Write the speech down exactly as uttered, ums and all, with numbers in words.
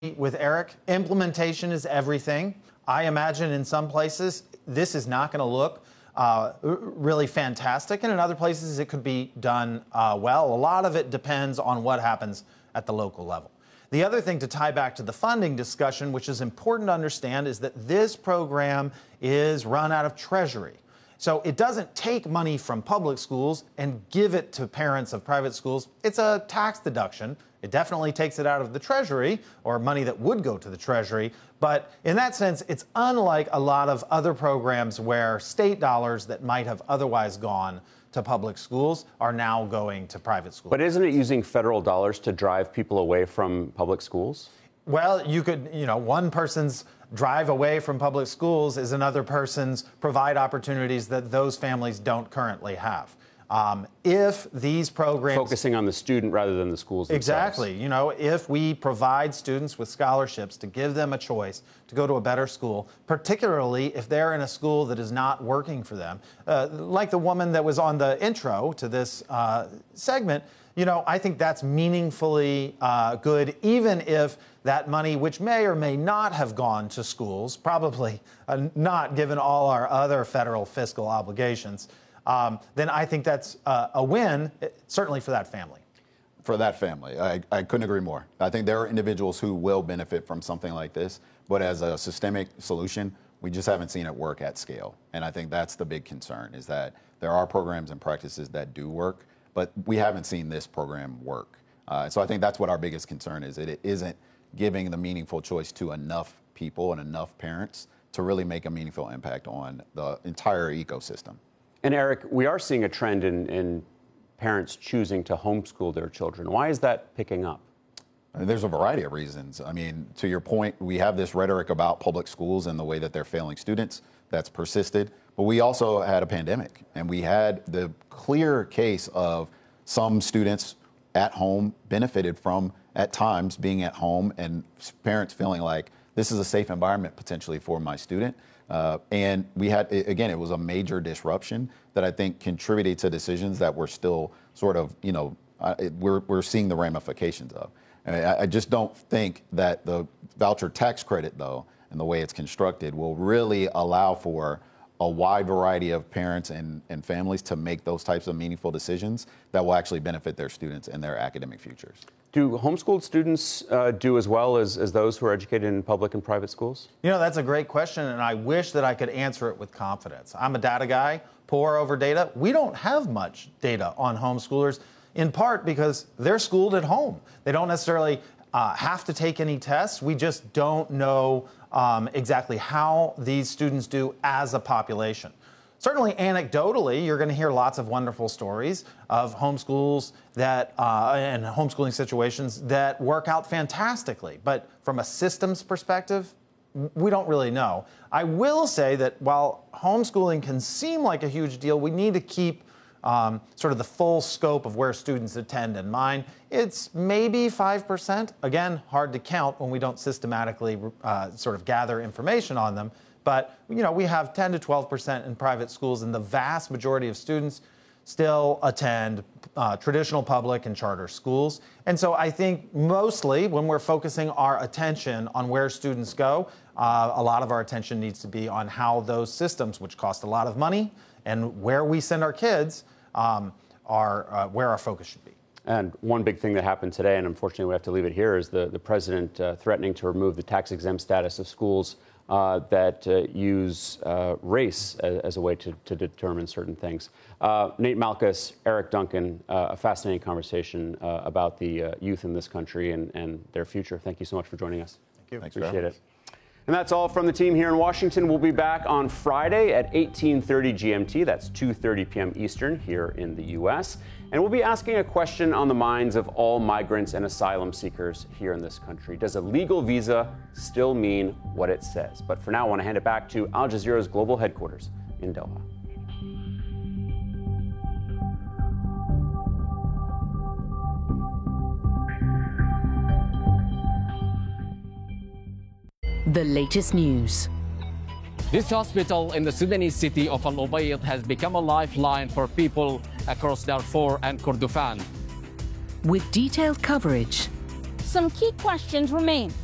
with Eric. Implementation is everything. I imagine in some places this is not going to look uh, really fantastic, and in other places it could be done uh, well. A lot of it depends on what happens at the local level. The other thing to tie back to the funding discussion, which is important to understand, is that this program is run out of Treasury. So it doesn't take money from public schools and give it to parents of private schools. It's a tax deduction. It definitely takes it out of the Treasury, or money that would go to the Treasury. But in that sense, it's unlike a lot of other programs where state dollars that might have otherwise gone to public schools are now going to private schools. But isn't it using federal dollars to drive people away from public schools? Well, you could, you know, one person's drive away from public schools is another person's provide opportunities that those families don't currently have. Um, if these programs... Focusing on the student rather than the schools themselves. Exactly. You know, if we provide students with scholarships to give them a choice to go to a better school, particularly if they're in a school that is not working for them, uh, like the woman that was on the intro to this uh, segment, you know, I think that's meaningfully uh, good, even if that money, which may or may not have gone to schools, probably uh, not given all our other federal fiscal obligations, Um, then I think that's uh, a win, certainly for that family. For that family, I, I couldn't agree more. I think there are individuals who will benefit from something like this, but as a systemic solution, we just haven't seen it work at scale. And I think that's the big concern, is that there are programs and practices that do work, but we haven't seen this program work. Uh, so I think that's what our biggest concern is. It isn't giving the meaningful choice to enough people and enough parents to really make a meaningful impact on the entire ecosystem. And Eric, we are seeing a trend in, in parents choosing to homeschool their children. Why is that picking up? I mean, there's a variety of reasons. I mean, to your point, we have this rhetoric about public schools and the way that they're failing students. That's persisted. But we also had a pandemic, and we had the clear case of some students at home benefited from, at times, being at home, and parents feeling like this is a safe environment potentially for my student. Uh, and we had, again, it was a major disruption that I think contributed to decisions that we're still sort of, you know, uh, it, we're, we're seeing the ramifications of. I, mean, I, I just don't think that the voucher tax credit, though, and the way it's constructed will really allow for a wide variety of parents and, and families to make those types of meaningful decisions that will actually benefit their students and their academic futures. Do homeschooled students uh, do as well as, as those who are educated in public and private schools? You know, that's a great question, and I wish that I could answer it with confidence. I'm a data guy, pore over data. We don't have much data on homeschoolers, in part because they're schooled at home. They don't necessarily uh, have to take any tests. We just don't know um, exactly how these students do as a population. Certainly, anecdotally, you're going to hear lots of wonderful stories of homeschools that uh, and homeschooling situations that work out fantastically. But from a systems perspective, we don't really know. I will say that while homeschooling can seem like a huge deal, we need to keep um, sort of the full scope of where students attend in mind. It's maybe five percent. Again, hard to count when we don't systematically uh, sort of gather information on them. But, you know, we have ten to twelve percent in private schools, and the vast majority of students still attend uh, traditional public and charter schools. And so I think mostly when we're focusing our attention on where students go, uh, a lot of our attention needs to be on how those systems, which cost a lot of money, and where we send our kids um, are uh, where our focus should be. And one big thing that happened today, and unfortunately we have to leave it here, is the, the president uh, threatening to remove the tax-exempt status of schools Uh, that uh, use uh, race as, as a way to, to determine certain things. Uh, Nate Malkus, Eric Duncan, uh, a fascinating conversation uh, about the uh, youth in this country and, and their future. Thank you so much for joining us. Thank you. Thanks, Appreciate it. And that's all from the team here in Washington. We'll be back on Friday at eighteen thirty G M T. That's two thirty p m Eastern here in the U S And we'll be asking a question on the minds of all migrants and asylum seekers here in this country. Does a legal visa still mean what it says? But for now, I want to hand it back to Al Jazeera's global headquarters in Doha. The latest news. This hospital in the Sudanese city of Al Ubaid has become a lifeline for people across Darfur and Kordofan. With detailed coverage. Some key questions remain.